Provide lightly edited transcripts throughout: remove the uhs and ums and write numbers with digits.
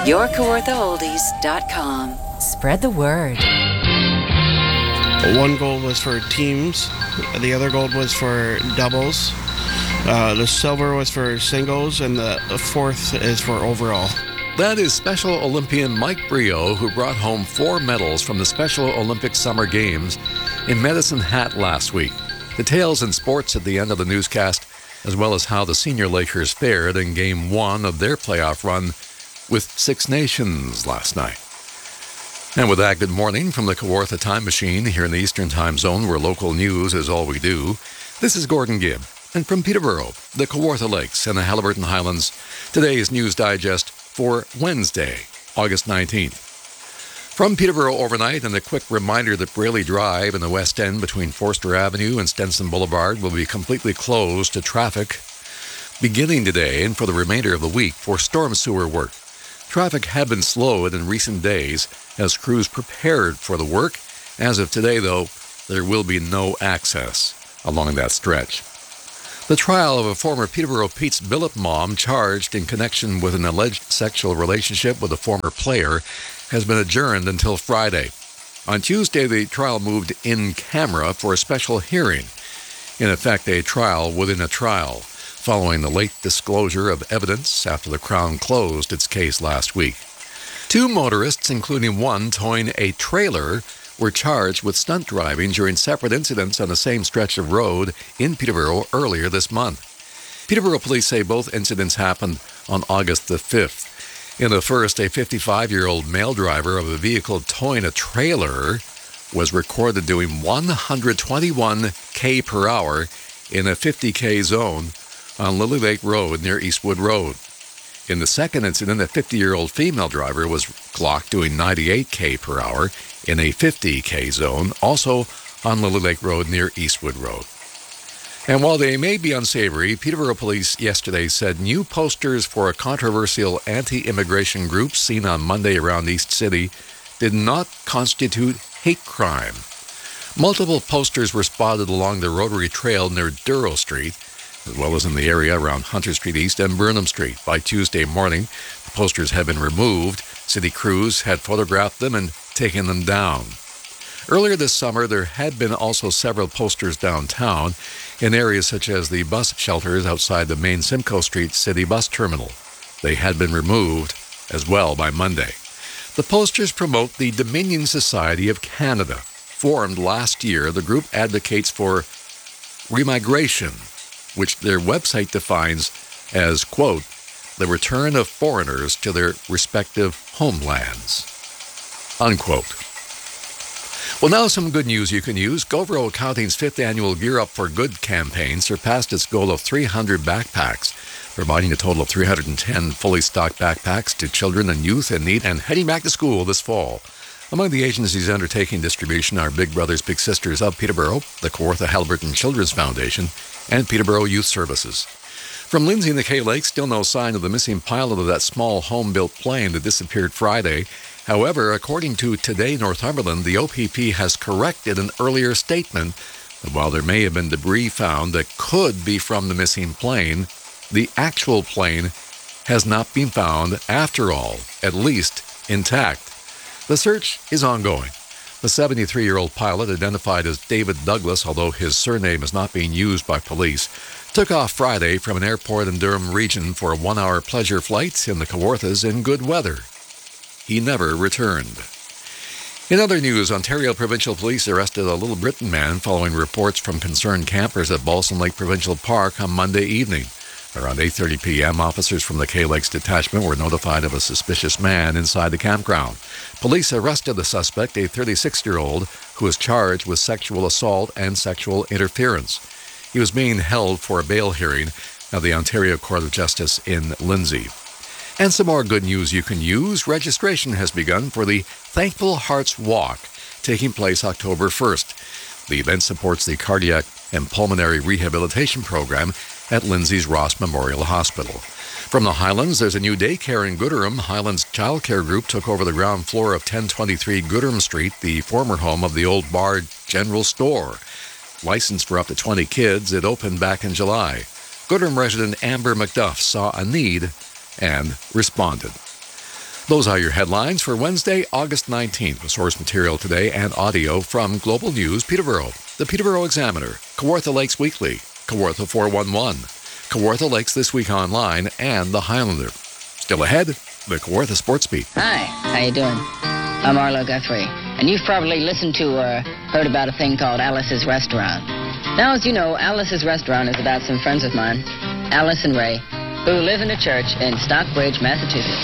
YourKawarthaOldies.com. Spread the word. One gold was for teams. The other gold was for doubles. The silver was for singles, and the fourth is for overall. That is Special Olympian Mike Brio, who brought home 4 medals from the Special Olympic Summer Games in Medicine Hat last week. Details and sports at the end of the newscast, as well as how the senior Lakers fared in Game 1 of their playoff run with Six Nations last night. And with that, good morning from the Kawartha Time Machine here in the Eastern Time Zone, where local news is all we do. This is Gordon Gibb, and from Peterborough, the Kawartha Lakes, and the Haliburton Highlands, today's News Digest for Wednesday, August 19th. From Peterborough overnight, and a quick reminder that Braley Drive in the West End between Forster Avenue and Stenson Boulevard will be completely closed to traffic beginning today and for the remainder of the week for storm sewer work. Traffic had been slowed in recent days as crews prepared for the work. As of today, though, there will be no access along that stretch. The trial of a former Peterborough Pete's Billet mom charged in connection with an alleged sexual relationship with a former player has been adjourned until Friday. On Tuesday, the trial moved in camera for a special hearing. In effect, a trial within a trial, following the late disclosure of evidence after the Crown closed its case last week. 2 motorists, including one towing a trailer, were charged with stunt driving during separate incidents on the same stretch of road in Peterborough earlier this month. Peterborough police say both incidents happened on August the 5th. In the first, a 55-year-old male driver of a vehicle towing a trailer was recorded doing 121 k per hour in a 50 k zone on Lily Lake Road near Eastwood Road. In the second incident, a 50-year-old female driver was clocked doing 98 k per hour in a 50 k zone, also on Lily Lake Road near Eastwood Road. And while they may be unsavory, Peterborough Police yesterday said new posters for a controversial anti-immigration group seen on Monday around East City did not constitute hate crime. Multiple posters were spotted along the Rotary Trail near Duro Street, as well as in the area around Hunter Street East and Burnham Street. By Tuesday morning, the posters had been removed. City crews had photographed them and taken them down. Earlier this summer, there had been also several posters downtown in areas such as the bus shelters outside the main Simcoe Street City Bus Terminal. They had been removed as well by Monday. The posters promote the Dominion Society of Canada. Formed last year, the group advocates for remigration, which their website defines as, quote, the return of foreigners to their respective homelands, unquote. Well, now some good news you can use. Govro Accounting's 5th annual Gear Up for Good campaign surpassed its goal of 300 backpacks, providing a total of 310 fully stocked backpacks to children and youth in need and heading back to school this fall. Among the agencies undertaking distribution are Big Brothers Big Sisters of Peterborough, the Kawartha Haliburton Children's Foundation, and Peterborough Youth Services. From Lindsay in the K-Lakes, still no sign of the missing pilot of that small home-built plane that disappeared Friday. However, according to Today Northumberland, the OPP has corrected an earlier statement that while there may have been debris found that could be from the missing plane, the actual plane has not been found after all, at least intact. The search is ongoing. The 73-year-old pilot, identified as David Douglas, although his surname is not being used by police, took off Friday from an airport in Durham region for a 1-hour pleasure flight in the Kawarthas in good weather. He never returned. In other news, Ontario Provincial Police arrested a Little Britain man following reports from concerned campers at Balsam Lake Provincial Park on Monday evening. Around 8:30 p.m., officers from the K-Lakes Detachment were notified of a suspicious man inside the campground. Police arrested the suspect, a 36-year-old, who was charged with sexual assault and sexual interference. He was being held for a bail hearing at the Ontario Court of Justice in Lindsay. And some more good news you can use. Registration has begun for the Thankful Hearts Walk, taking place October 1st. The event supports the Cardiac and Pulmonary Rehabilitation Program at Lindsay's Ross Memorial Hospital. From the Highlands, there's a new daycare in Gooderham. Highlands Child Care Group took over the ground floor of 1023 Gooderham Street, the former home of the old Bard General Store. Licensed for up to 20 kids, it opened back in July. Gooderham resident Amber McDuff saw a need and responded. Those are your headlines for Wednesday, August 19th, with source material today and audio from Global News Peterborough, the Peterborough Examiner, Kawartha Lakes Weekly, Kawartha 411, Kawartha Lakes This Week Online, and The Highlander. Still ahead, the Kawartha Sports Beat. Hi, how you doing? I'm Arlo Guthrie, and you've probably listened to or heard about a thing called Alice's Restaurant. Now, as you know, Alice's Restaurant is about some friends of mine, Alice and Ray, who live in a church in Stockbridge, Massachusetts,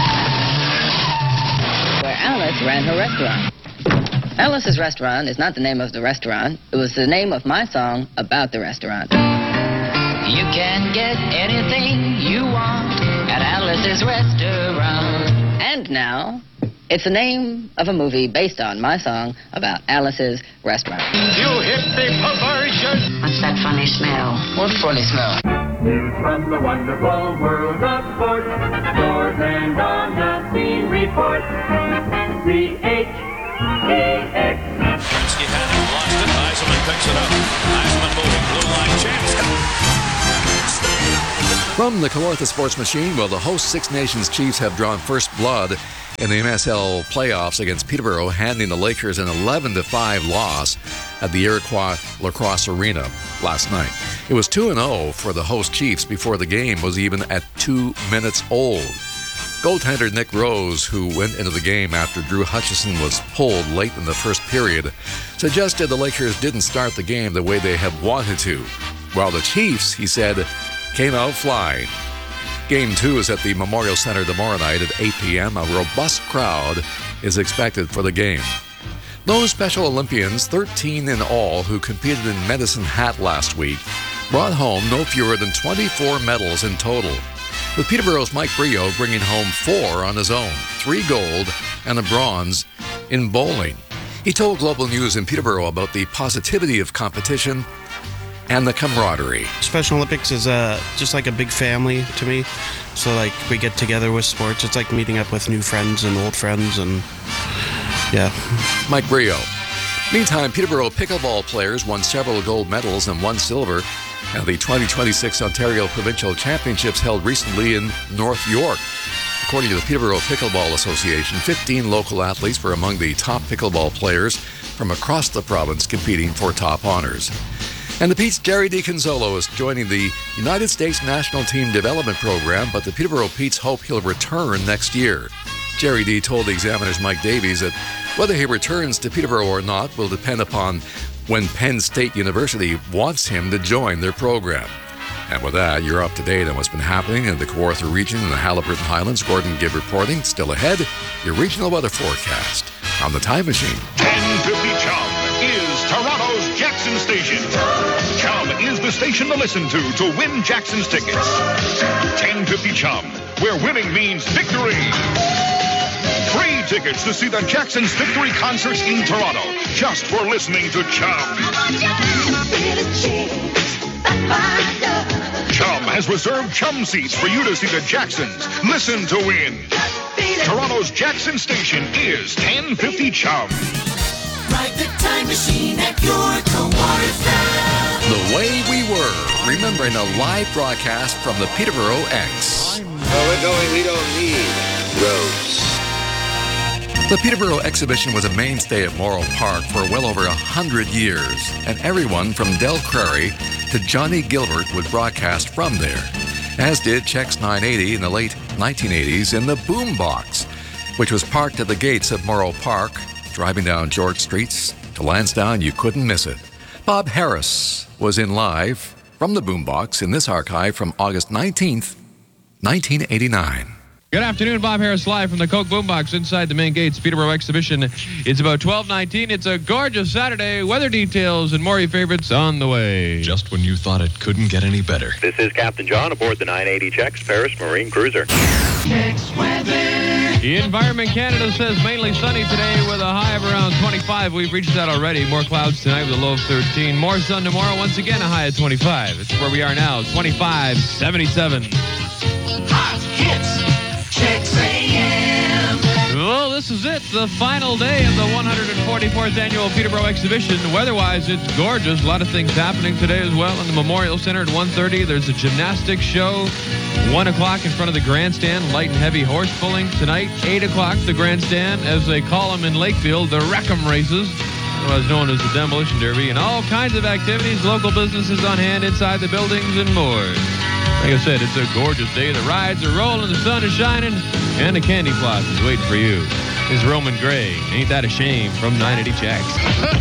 where Alice ran her restaurant. Alice's Restaurant is not the name of the restaurant. It was the name of my song about the restaurant. You can get anything you want at Alice's Restaurant. And now, it's the name of a movie based on my song about Alice's Restaurant. You hippie perversion! What's that funny smell? What funny smell? News from the wonderful world of sport. Yours and on the scene report. C-H-E-X. Gretzky had it, lost it. Eisenman picks it up. Eisenman moving, blue line chance. From the Kawartha Sports Machine, well, the host Six Nations Chiefs have drawn first blood in the MSL playoffs against Peterborough, handing the Lakers an 11-5 loss at the Iroquois Lacrosse Arena last night. It was 2-0 for the host Chiefs before the game was even at 2 minutes old. Goaltender Nick Rose, who went into the game after Drew Hutchison was pulled late in the first period, suggested the Lakers didn't start the game the way they had wanted to, while the Chiefs, he said, came out flying. Game 2 is at the Memorial Center tomorrow night at 8 p.m. A robust crowd is expected for the game. Those Special Olympians, 13 in all, who competed in Medicine Hat last week, brought home no fewer than 24 medals in total, with Peterborough's Mike Brio bringing home 4 on his own, 3 gold and a bronze in bowling. He told Global News in Peterborough about the positivity of competition and the camaraderie. Special Olympics is just like a big family to me. So like we get together with sports. It's like meeting up with new friends and old friends, and yeah. Mike Brio. Meantime, Peterborough pickleball players won several gold medals and 1 silver at the 2026 Ontario Provincial Championships held recently in North York. According to the Peterborough Pickleball Association, 15 local athletes were among the top pickleball players from across the province competing for top honors. And the Pete's Jerry DiConzolo is joining the United States National Team Development Program, but the Peterborough Petes hope he'll return next year. Jerry D told the Examiner's Mike Davies that whether he returns to Peterborough or not will depend upon when Penn State University wants him to join their program. And with that, you're up to date on what's been happening in the Kawartha region and the Haliburton Highlands. Gordon Gibb reporting. Still ahead, your regional weather forecast on the Time Machine. 1050 Chum is Toronto's Jackson Station. Chum is the station to listen to win Jackson's tickets. 1050 Chum, where winning means victory. Free tickets to see the Jackson's Victory concerts in Toronto, just for listening to Chum. Chum has reserved Chum seats for you to see the Jacksons. Listen to win. Toronto's Jackson Station is 1050 Chum. Ride the time machine at your Kawartha. The Way We Were, remembering a live broadcast from the Peterborough X. We're going, we don't need roads. The Peterborough exhibition was a mainstay at Morrow Park for well over 100 years, and everyone from Del Crary to Johnny Gilbert would broadcast from there, as did Chex 980 in the late 1980s in the Boombox, which was parked at the gates of Morrow Park. Driving down George Streets to Lansdowne, you couldn't miss it. Bob Harris was in live from the Boombox in this archive from August 19th, 1989. Good afternoon, Bob Harris live from the Coke Boombox inside the main gates Peterborough exhibition. It's about 12:19. It's a gorgeous Saturday. Weather details and more favorites on the way. Just when you thought it couldn't get any better. This is Captain John aboard the 980 Chex Paris Marine Cruiser. Chex weather. The Environment Canada says mainly sunny today with a high of around 25. We've reached that already. More clouds tonight with a low of 13. More sun tomorrow. Once again, a high of 25. It's where we are now. 25, 77. Hot hits. Chex AM. Well, this this is it, the final day of the 144th Annual Peterborough Exhibition. Weather-wise, it's gorgeous. A lot of things happening today as well. In the Memorial Center at 1:30, there's a gymnastics show. 1 o'clock in front of the grandstand, light and heavy horse pulling. Tonight, 8 o'clock, the grandstand, as they call them in Lakefield, the Wreckham Races, otherwise known as the Demolition Derby, and all kinds of activities, local businesses on hand inside the buildings and more. Like I said, it's a gorgeous day. The rides are rolling, the sun is shining, and the candy floss is waiting for you. This is Roman Gray. Ain't that a shame? From 980 Checks.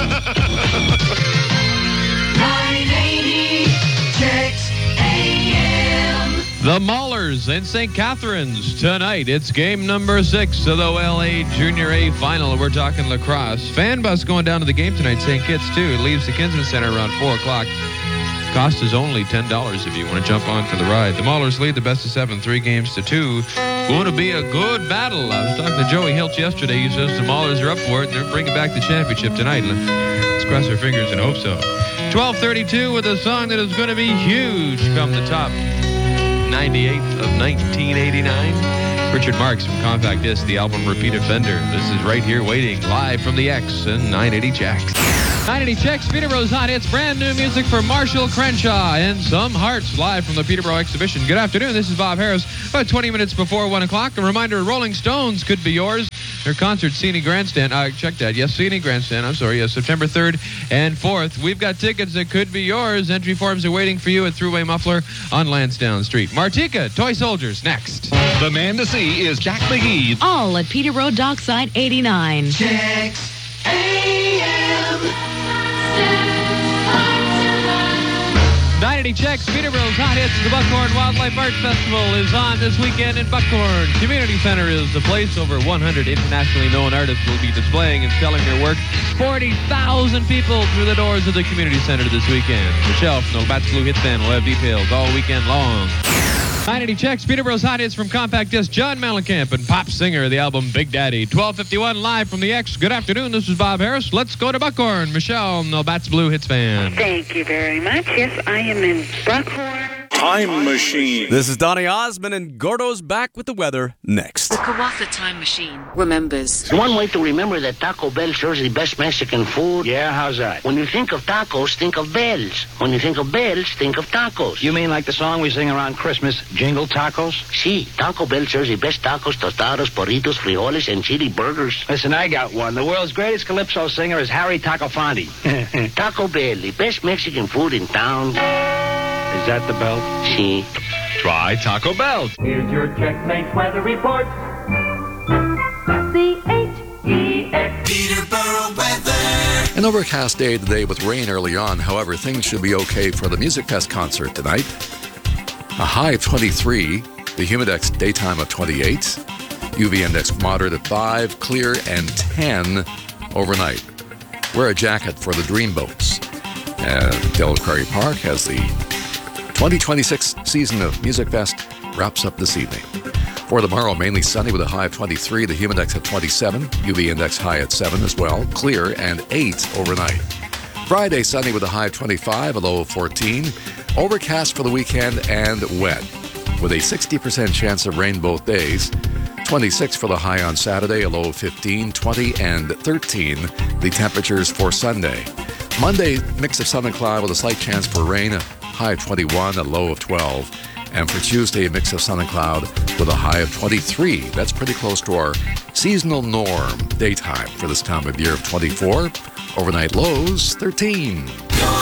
980 Checks AM. The Maulers in St. Catharines tonight. It's game number 6 of the OLA Junior A Final. We're talking lacrosse. Fan bus going down to the game tonight. St. Kitts, too. It leaves the Kinsman Center around 4 o'clock. Cost is only $10 if you want to jump on for the ride. The Maulers lead the best of 7, 3-2. Going to be a good battle. I was talking to Joey Hiltz yesterday. He says the Maulers are up for it, and they're bringing back the championship tonight. Let's cross our fingers and hope so. 12:32 with a song that is going to be huge come the top 98th of 1989. Richard Marx from Compact Disc, the album Repeat Offender. This is right here waiting live from the X and 980 Checks. 980 Checks, Peterborough's hot hits, brand new music for Marshall Crenshaw and Some Hearts live from the Peterborough Exhibition. Good afternoon, this is Bob Harris. About 20 minutes before 1 o'clock, a reminder, Rolling Stones could be yours. Their concert, Scenic Grandstand. Check that. Yes, Scenic Grandstand. I'm sorry. Yes, September 3rd and 4th. We've got tickets that could be yours. Entry forms are waiting for you at Thruway Muffler on Lansdowne Street. Martika, Toy Soldiers, next. The man to see is Jack McGee. All at Peterborough Dockside 89. Checks AM. 980 Checks, Peterborough's hot hits. The Buckhorn Wildlife Arts Festival is on this weekend in Buckhorn. Community Center is the place. Over 100 internationally known artists will be displaying and selling their work. 40,000 people through the doors of the Community Center this weekend. Michelle from the Bats Blue Hits Band will have details all weekend long. 980 Checks, Peterborough's hot hits from Compact Disc, John Mellencamp and pop singer of the album Big Daddy. 12:51 live from the X. Good afternoon, this is Bob Harris. Let's go to Buckhorn. Michelle from the Bats Blue Hits Band. Thank you very much. Yes, I am in Buckhorn. Time Machine. This is Donny Osmond, and Gordo's back with the weather next. The Kawatha Time Machine remembers. One way to remember that Taco Bell serves the best Mexican food. Yeah, how's that? When you think of tacos, think of bells. When you think of bells, think of tacos. You mean like the song we sing around Christmas, Jingle Tacos? Sí, Taco Bell serves the best tacos, tostados, burritos, frijoles, and chili burgers. Listen, I got one. The world's greatest calypso singer is Harry Tacofondi. Taco Bell, the best Mexican food in town. Is that the belt? Sí. Try Taco Bell. Here's your Checkmate weather report. C-H-E-X. Peterborough weather. An overcast day today with rain early on. However, things should be okay for the Music Fest concert tonight. A high of 23, the Humidex daytime of 28, UV index moderate at 5, clear and 10 overnight. Wear a jacket for the Dreamboats. Dale Quarry Park has the 2026 season of Music Fest wraps up this evening. For tomorrow, mainly sunny with a high of 23, the Humidex at 27, UV index high at 7 as well, clear and 8 overnight. Friday, sunny with a high of 25, a low of 14, overcast for the weekend and wet, with a 60% chance of rain both days. 26 for the high on Saturday, a low of 15, 20 and 13, the temperatures for Sunday. Monday, mix of sun and cloud with a slight chance for rain, a high of 21, a low of 12. And for Tuesday, a mix of sun and cloud with a high of 23. That's pretty close to our seasonal norm daytime for this time of year of 24. Overnight lows, 13.